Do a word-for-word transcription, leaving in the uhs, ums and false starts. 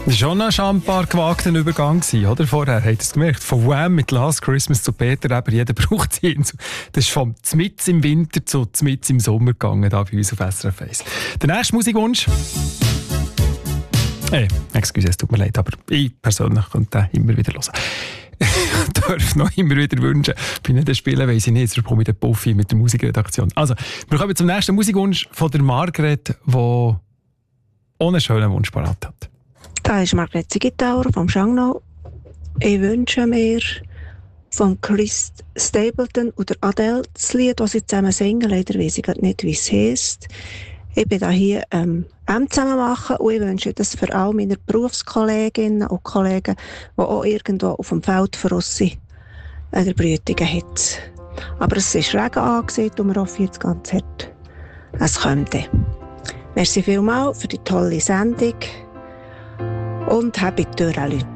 Das war schon ein schambar gewagter Übergang, oder? Vorher, habt ihr es gemerkt? Von Wham mit Last Christmas zu Peter Eber, jeder braucht sie. Das ist vom Zmitz im Winter zu Zmitz im Sommer gegangen, da bei uns auf S R F eins. Der nächste Musikwunsch. Hey, excuse, es tut mir leid, aber ich persönlich könnte den immer wieder hören. Ich darf noch immer wieder wünschen. Bei nicht spielen weiss ich nicht, jetzt bekomme ich den Puffy mit der Musikredaktion. Also, wir kommen zum nächsten Musikwunsch von der Margret, die ohne einen schönen Wunsch parat hat. Da ist Margret Sigitauer vom Schangnau. Ich wünsche mir von Chris Stapleton oder Adele das Lied, das sie zusammen singen. Leider weiss ich nicht, wie es heisst. Ich bin da hier ähm, M zusammen machen und ich wünsche das für all meine Berufskolleginnen und Kollegen, die auch irgendwo auf dem Feld verrissen eine Brütung haben. Aber es ist Regen angesehen und wir hoffen jetzt ganz hart, es kommt. Merci vielmals für die tolle Sendung und happy Türen, Leute.